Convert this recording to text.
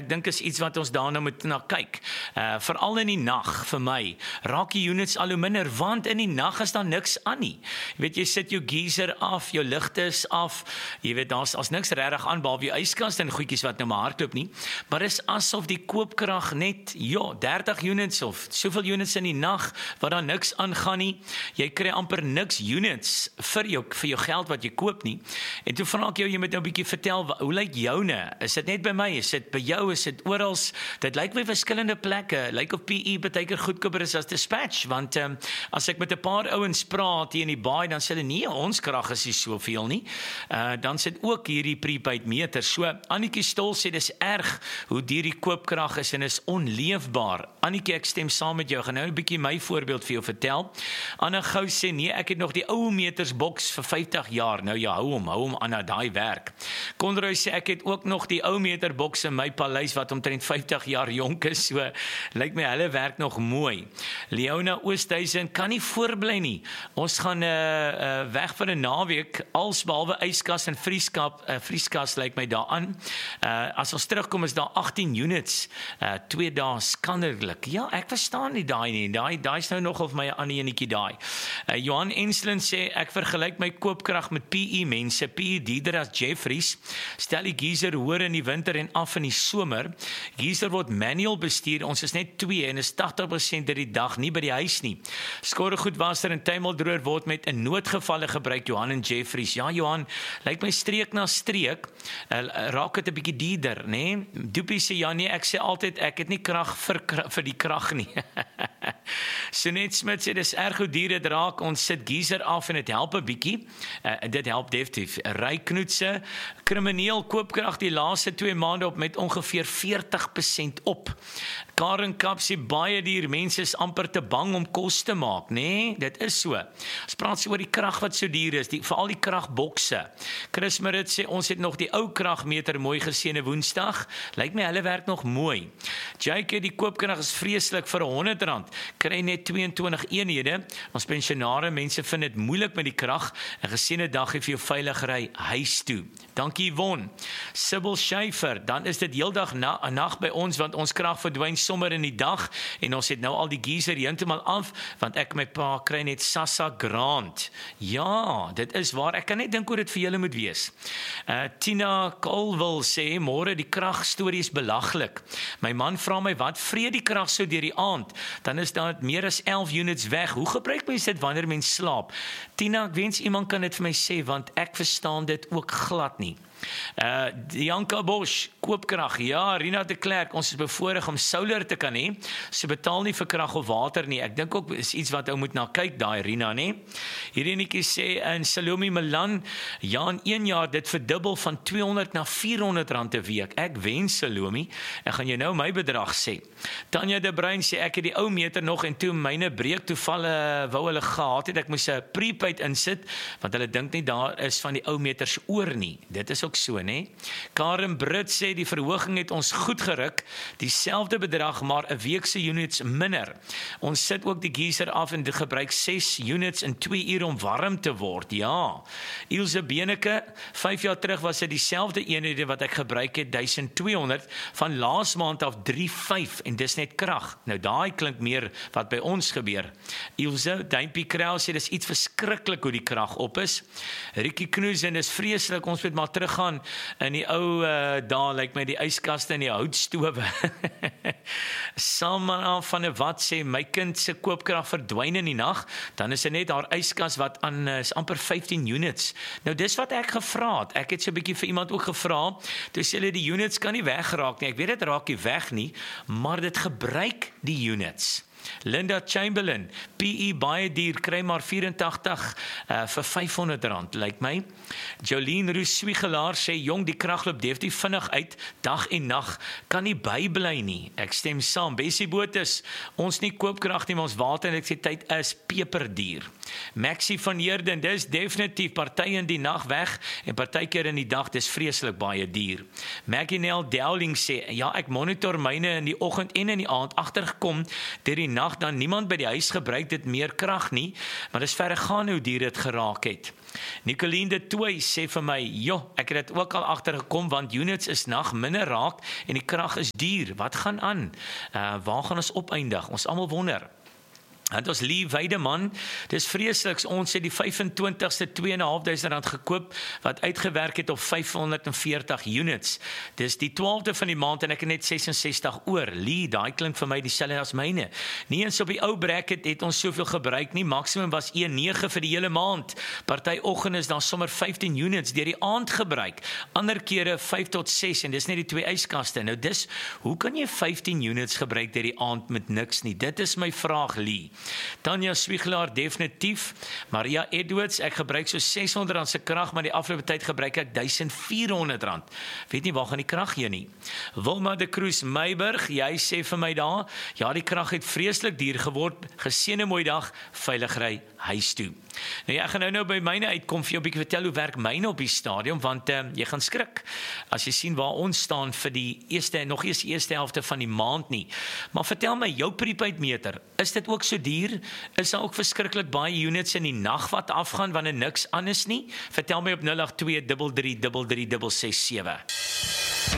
ek dink is iets wat ons daarna moet na kyk. Veral in die nag, vir my, raak die units al hoe minder, want in die nag is daar niks aan nie. Jy weet, jy sit jou geyser af, jou ligte is af, jy weet, daar's niks regtig aan, behalwe jou yskas en goedjies wat nou maar hardloop nie, maar is asof die koopkrag net, 30 units of soveel units in die nag, wat daar niks aangaan nie, jy kry amper niks units vir jou geld wat jy koop nie, en toe vra ek jou, jy moet nou 'n bietjie vertel, hoe lyk joune? Is dit net by my? Is dit by jou? Is dit orals? Dit lyk by verskillende plekke, lyk of PE baie goedkoper is as Dispatch, want as ek met 'n paar ouens praat hier in die baai, dan sê hulle, nee, ons krag is nie soveel nie, dan sit ook hierdie prepaid meter, so Annetjie Stol sê, dis erg, hoe duur die koopkrag is, en is onleefbaar. Annetjie, ek stem saam met jou, gaan nou 'n bietjie my voorbeeld vir jou vertel. Anna Gou sê, nee, ek het nog die ou metersboks vir 50 jaar, nou ja, hou hom Anna, daai werk. Conroy sê, ek het ook nog die ou meterboks in my paleis, wat omtrent 50 jaar jonk is, so lyk my hulle werk nog mooi. Leona Oosthuizen kan nie voorbly nie, ons gaan weg vir 'n naweek, als behalwe yskas en vrieskas lyk my daaraan. As ons terugkom is daar 18 units, 2 dae skanderlik. Ja, ek verstaan nie daai nie, daai is nou nog of my 'n ander enetjie daai. Johan Enslin sê, ek vergelyk my koopkrag met PE mense, PE duurder as Jeffries, stel die geyser hoër in die winter en af in die somer. Geyser word manual bestuur, ons is net 2 en is 80% deur die dag, nie by die huis nie. Skorregoedwasser en tuimeldroër word met 'n noodgevalle gebruik, Johan en Jeffries. Ja, Johan, lyk my streek na streek, raak dit 'n bietjie duurder, né? Doopie sê, ja nee, ek sê altyd, ek het nie krag vir die krag nie. Sonet Smit sê, dis erg hoe duur dit raak, ons sit geyser af en dit help 'n bietjie, dit help definitief. Ry Knoetse, krimineel koopkrag die laaste 2 maande op met ongeveer 40% op. Karen Kap sê, baie duur, mense is amper te bang om kos te maak, nee, dit is so. Ons praat so oor die krag wat so duur is, veral die kragbokse. Chris Marit sê, ons het nog die ou kragmeter mooi gesien 'n Woensdag, lyk my hulle werk nog mooi. JK, die koopkrag is vreeslik, vir R100, kry net 22 eenhede, ons pensionare, mense vind dit moeilik met die krag, 'n gesiene dag gee vir jou veilig ry huis toe. Dankie Yvonne. Sybil Schaefer, dan is dit heeldag nag by ons, want ons krag verdwyn sommer in die dag, en ons het nou al die geyser heeltemal af, want ek en my pa kry net Sassa Grant. Ja, dit is waar, ek kan net dink hoe dit vir julle moet wees. Tina Colville sê, môre die kragstorie is belaglik. My man vra my, wat vrede die krag so deur die aand? Dan is daar meer as 11 units weg. Hoe gebruik mens dit wanneer mens slaap? Tina, ek wens iemand kan dit vir my sê, want ek verstaan dit ook glad nie. Dianka Bosch, koopkrag, ja, Rina de Klerk, ons is bevoorreg om solar te kan hê, so betaal nie vir krag of water nie, ek dink ook is iets wat ou moet na kyk, daai Rina, nee. Hierdie sê, in Salome Milan, ja, in 1 jaar dit verdubbel van 200 na 400 rand 'n week, ek wens Salome, ek gaan jou nou my bedrag sê. Tanya de Bruin sê, ek het die ou meter nog, en toe myne breek toeval, wou hulle gehad het, ek moes 'n prepaid insit, want hulle dink nie daar is van die ou meters oor nie, dit is ook so, né? Karen Britt sê, die verhoging het ons goed geruk, dieselfde bedrag, maar 'n week se units minder. Ons sit ook die geyser af en gebruik 6 units in 2 uur om warm te word, ja. Ilse Beneke, 5 jaar terug was dit dieselfde eenhede wat ek gebruik het, 1200, van laas maand af 3,5, en dis net krag. Nou daai klink meer wat by ons gebeur. Ilse, Duimpie Kraus sê, dis iets verskriklik hoe die krag op is. Rikkie Knoes, en dis vreeslik, ons moet maar teruggaan in die ou daar, lyk my die yskaste en die houtstowe. Salma van 'n wat sê, my kind se koopkrag verdwyn in die nag, dan is dit net haar yskas wat aan is amper 15 units. Nou dis wat ek gevra het, ek het so 'n bietjie vir iemand ook gevra, toe sê hulle die units kan nie wegraak nie, ek weet dit raak nie weg nie, maar dit gebruik die units. Linda Chamberlain, PE baie duur, kry maar 84 vir R500, lyk my. Jolene Roos-Swiegelaar sê, jong, die krag loop definitief vinnig uit, dag en nag, kan nie bybly nie. Ek stem saam. Bessie Botus, ons nie koopkrag nie, maar ons water en elektrisiteit is peperduur. Maxie van Heerden, dis definitief party in die nag weg en partykeer in die dag, dis vreeslik baie duur. Maggie Nell Dowling sê, ja, ek monitor myne in die oggend en in die aand, agtergekom deur die nag dan niemand by die huis gebruik dit meer krag nie, maar dis verregaande hoe duur dit geraak het. Nicoline de Toey sê vir my, "Jo, ek het dit ook al agtergekom want units is nag minder raak en die krag is duur. Wat gaan aan? Waar gaan ons opeindig? Ons almal wonder." Het ons Lee Weideman, dis vreeslik, ons het die 25ste R2.500 gekoop, wat uitgewerk het op 540 units. Dis die 12de van die maand en ek het net 66 oor. Lee, daai klink vir my dieselfde as myne. Nie eens op die ou bracket het ons soveel gebruik nie, maksimum was 1.9 vir die hele maand. Party oggend is dan sommer 15 units deur die aand gebruik. Ander kere 5 tot 6 en dis net die 2 yskaste. Nou dis, hoe kan jy 15 units gebruik deur die aand met niks nie? Dit is my vraag, Lee. Tanya Swiegelaar, definitief. Maria Edwards, ek gebruik so R600 se krag, maar die afgelope tyd gebruik ek R1.400. Weet nie waar gaan die krag heen nie. Wilma de Cruz Meiburg, jy sê vir my daar, ja, die krag het vreeslik duur geword. Geseënde mooi dag, veilig ry huis toe. Nou ja, ek gaan nou by myne uitkom vir jou 'n bietjie vertel hoe werk myne op die stadium, want jy gaan skrik as jy sien waar ons staan vir die nog eers die eerste helfte van die maand nie. Maar vertel my, jou prepaid meter, is dit ook so duur? Is daar ook verskriklik baie units in die nag wat afgaan wanneer niks anders nie? Vertel my op 082 33 33 667.